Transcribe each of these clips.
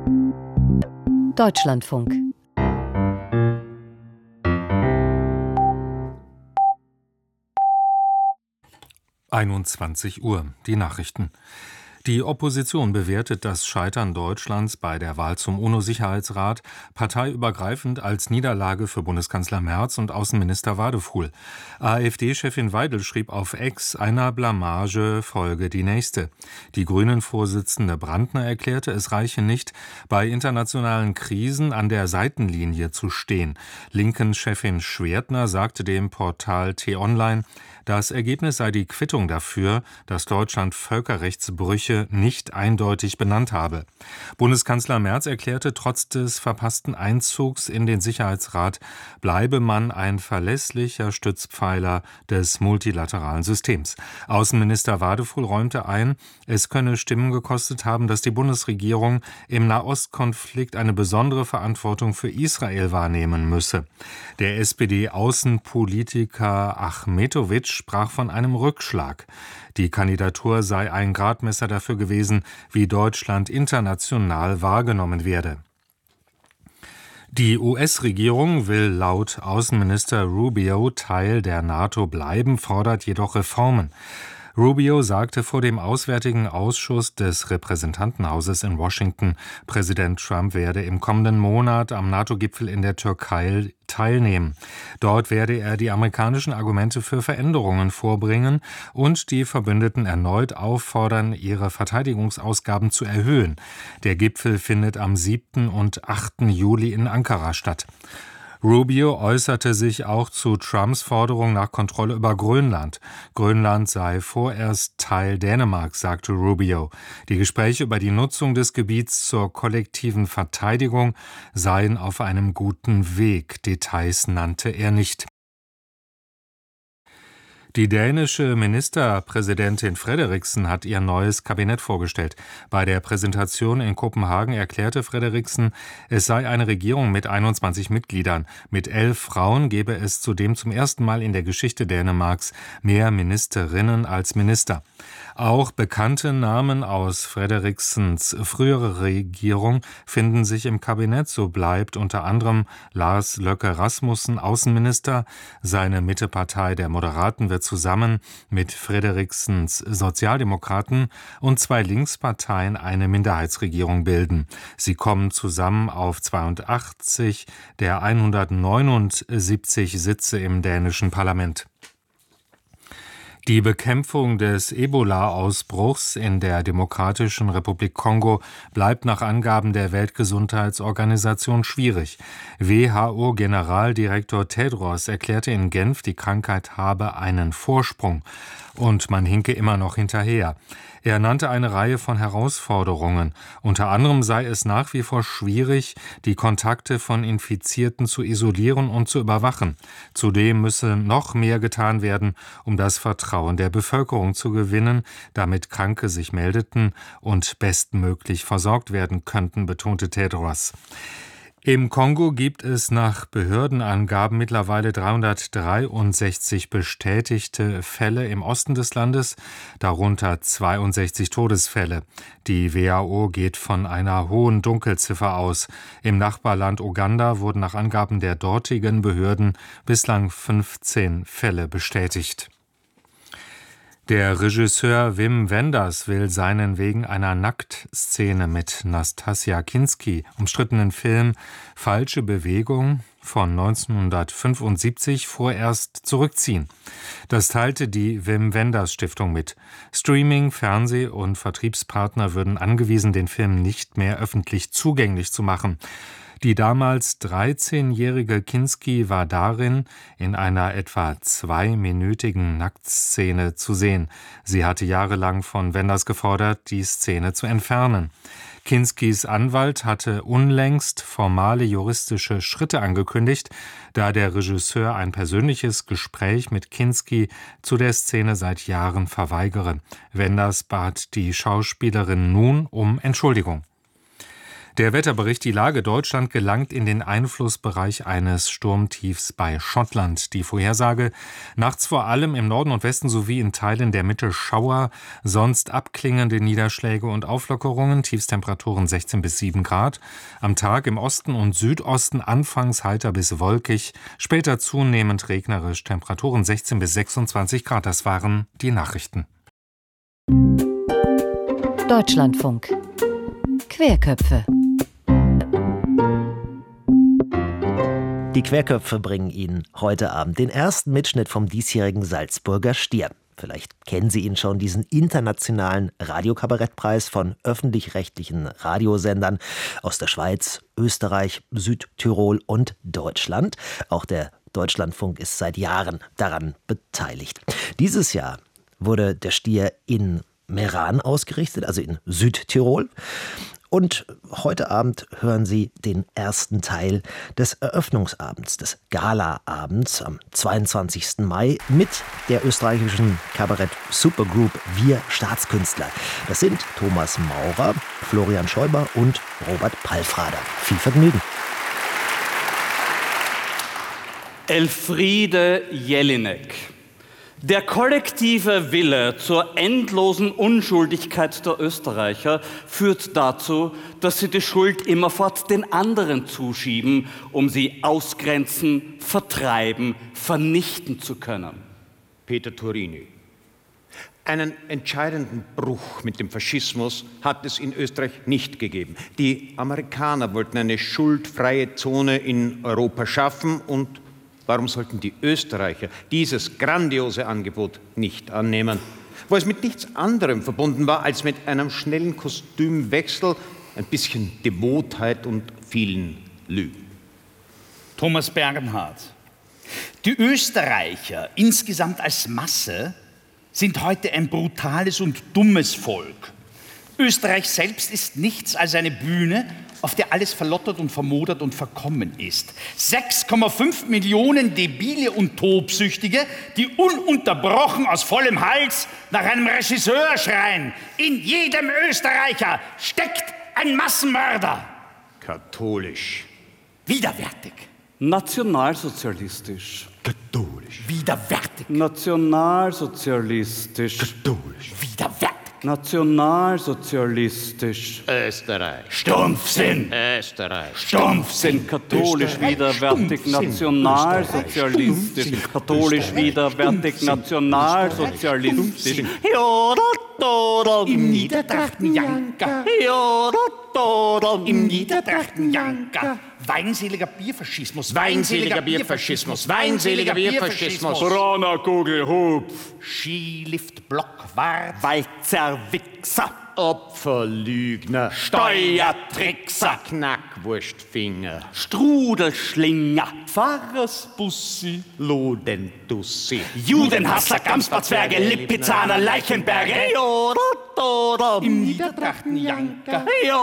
Deutschlandfunk. Uhr. Die Nachrichten. Die Opposition bewertet das Scheitern Deutschlands bei der Wahl zum UNO-Sicherheitsrat parteiübergreifend als Niederlage für Bundeskanzler Merz und Außenminister Wadefuhl. AfD-Chefin Weidel schrieb auf X, einer Blamage folge die nächste. Die Grünen-Vorsitzende Brandner erklärte, es reiche nicht, bei internationalen Krisen an der Seitenlinie zu stehen. Linken-Chefin Schwertner sagte dem Portal T-Online, das Ergebnis sei die Quittung dafür, dass Deutschland Völkerrechtsbrüche nicht eindeutig benannt habe. Bundeskanzler Merz erklärte, trotz des verpassten Einzugs in den Sicherheitsrat bleibe man ein verlässlicher Stützpfeiler des multilateralen Systems. Außenminister Wadefuhl räumte ein, es könne Stimmen gekostet haben, dass die Bundesregierung im Nahostkonflikt eine besondere Verantwortung für Israel wahrnehmen müsse. Der SPD-Außenpolitiker Achmetowitsch sprach von einem Rückschlag. Die Kandidatur sei ein Gradmesser dafür gewesen, wie Deutschland international wahrgenommen werde. Die US-Regierung will laut Außenminister Rubio Teil der NATO bleiben, fordert jedoch Reformen. Rubio sagte vor dem Auswärtigen Ausschuss des Repräsentantenhauses in Washington, Präsident Trump werde im kommenden Monat am NATO-Gipfel in der Türkei teilnehmen. Dort werde er die amerikanischen Argumente für Veränderungen vorbringen und die Verbündeten erneut auffordern, ihre Verteidigungsausgaben zu erhöhen. Der Gipfel findet am 7. und 8. Juli in Ankara statt. Rubio äußerte sich auch zu Trumps Forderung nach Kontrolle über Grönland. Grönland sei vorerst Teil Dänemarks, sagte Rubio. Die Gespräche über die Nutzung des Gebiets zur kollektiven Verteidigung seien auf einem guten Weg. Details nannte er nicht. Die dänische Ministerpräsidentin Frederiksen hat ihr neues Kabinett vorgestellt. Bei der Präsentation in Kopenhagen erklärte Frederiksen, es sei eine Regierung mit 21 Mitgliedern. Mit 11 Frauen gebe es zudem zum ersten Mal in der Geschichte Dänemarks mehr Ministerinnen als Minister. Auch bekannte Namen aus Frederiksens frühere Regierung finden sich im Kabinett. So bleibt unter anderem Lars Løkke Rasmussen Außenminister. Seine Mittepartei der Moderaten wird zusammen mit Frederiksens Sozialdemokraten und 2 Linksparteien eine Minderheitsregierung bilden. Sie kommen zusammen auf 82 der 179 Sitze im dänischen Parlament. Die Bekämpfung des Ebola-Ausbruchs in der Demokratischen Republik Kongo bleibt nach Angaben der Weltgesundheitsorganisation schwierig. WHO-Generaldirektor Tedros erklärte in Genf, die Krankheit habe einen Vorsprung und man hinke immer noch hinterher. Er nannte eine Reihe von Herausforderungen. Unter anderem sei es nach wie vor schwierig, die Kontakte von Infizierten zu isolieren und zu überwachen. Zudem müsse noch mehr getan werden, um das Vertrauen der Bevölkerung zu gewinnen, damit Kranke sich meldeten und bestmöglich versorgt werden könnten, betonte Tedros. Im Kongo gibt es nach Behördenangaben mittlerweile 363 bestätigte Fälle im Osten des Landes, darunter 62 Todesfälle. Die WHO geht von einer hohen Dunkelziffer aus. Im Nachbarland Uganda wurden nach Angaben der dortigen Behörden bislang 15 Fälle bestätigt. Der Regisseur Wim Wenders will seinen wegen einer Nacktszene mit Nastassja Kinski umstrittenen Film Falsche Bewegung von 1975 vorerst zurückziehen. Das teilte die Wim Wenders Stiftung mit. Streaming-, Fernseh- und Vertriebspartner würden angewiesen, den Film nicht mehr öffentlich zugänglich zu machen. Die damals 13-jährige Kinski war darin in einer etwa 2-minütigen Nacktszene zu sehen. Sie hatte jahrelang von Wenders gefordert, die Szene zu entfernen. Kinskis Anwalt hatte unlängst formale juristische Schritte angekündigt, da der Regisseur ein persönliches Gespräch mit Kinski zu der Szene seit Jahren verweigere. Wenders bat die Schauspielerin nun um Entschuldigung. Der Wetterbericht: Die Lage: Deutschland gelangt in den Einflussbereich eines Sturmtiefs bei Schottland. Die Vorhersage: nachts vor allem im Norden und Westen sowie in Teilen der Mitte Schauer, sonst abklingende Niederschläge und Auflockerungen, Tiefstemperaturen 16 bis 7 Grad. Am Tag im Osten und Südosten anfangs heiter bis wolkig, später zunehmend regnerisch, Temperaturen 16 bis 26 Grad. Das waren die Nachrichten. Deutschlandfunk. Querköpfe. Die Querköpfe bringen Ihnen heute Abend den ersten Mitschnitt vom diesjährigen Salzburger Stier. Vielleicht kennen Sie ihn schon, diesen internationalen Radiokabarettpreis von öffentlich-rechtlichen Radiosendern aus der Schweiz, Österreich, Südtirol und Deutschland. Auch der Deutschlandfunk ist seit Jahren daran beteiligt. Dieses Jahr wurde der Stier in Meran ausgerichtet, also in Südtirol. Und heute Abend hören Sie den ersten Teil des Eröffnungsabends, des Galaabends am 22. Mai mit der österreichischen Kabarett-Supergroup Wir Staatskünstler. Das sind Thomas Maurer, Florian Schäuber und Robert Palfrader. Viel Vergnügen. Elfriede Jelinek. Der kollektive Wille zur endlosen Unschuldigkeit der Österreicher führt dazu, dass sie die Schuld immerfort den anderen zuschieben, um sie ausgrenzen, vertreiben, vernichten zu können. Peter Turini. Einen entscheidenden Bruch mit dem Faschismus hat es in Österreich nicht gegeben. Die Amerikaner wollten eine schuldfreie Zone in Europa schaffen und warum sollten die Österreicher dieses grandiose Angebot nicht annehmen? Wo es mit nichts anderem verbunden war, als mit einem schnellen Kostümwechsel, ein bisschen Devotheit und vielen Lügen. Thomas Bernhard. Die Österreicher insgesamt als Masse sind heute ein brutales und dummes Volk. Österreich selbst ist nichts als eine Bühne, auf der alles verlottert und vermodert und verkommen ist. 6,5 Millionen Debile und Tobsüchtige, die ununterbrochen aus vollem Hals nach einem Regisseur schreien. In jedem Österreicher steckt ein Massenmörder. Katholisch. Widerwärtig. Nationalsozialistisch. Katholisch. Widerwärtig. Nationalsozialistisch. Katholisch. Widerwärtig. Nationalsozialistisch. Österreich. Stumpfsinn. Österreich. Stumpfsinn, katholisch widerwärtig, nationalsozialistisch. Katholisch widerwärtig, nationalsozialistisch. Im Niedertrachtenjanker. Im Niedertrachtenjanker. Weinseliger Bierfaschismus. Weinseliger Bierfaschismus. Weinseliger Bierfaschismus. Braunerkugelhub. Skilift Blockwart. Walzerwichser. Opferlügner. Steuertrickser. Knackwurstfinger. Strudelschlinger. Pfarrersbussi. Lodendussi. Judenhasser, Gamsbarzwerge, Lipizzaner, Leichenberge. Im Niedertrachtenjanker.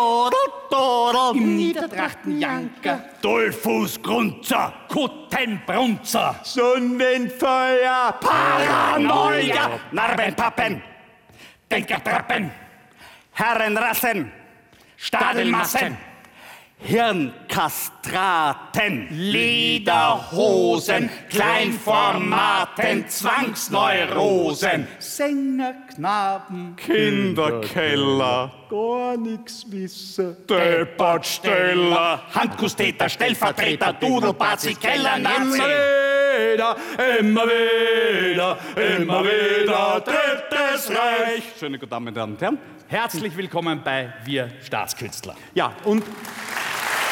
Im Niedertrachtenjanker. Dollfuß Grunzer, Kuttenbrunzer. Sonnenfeuer. Paranoia. Narbenpappen. Denkertrappen. Herrenrassen. Stadelmassen. Hirnkastraten. Lederhosen, Kleinformaten, Zwangsneurosen, Sängerknaben, Kinderkeller. Gar nix wissen. Deppertsteller, Handkusstäter, Stellvertreter, Dudelbazi, Keller, Nazi. Immer wieder, Drittes Reich. Schöne guten Abend, meine Damen und Herren. Herzlich willkommen bei Wir Staatskünstler. Ja, und